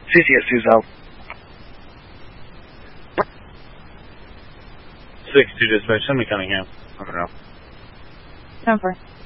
CCS 20. 6-2 dispatch, send me Cunningham. I don't know. 10-4.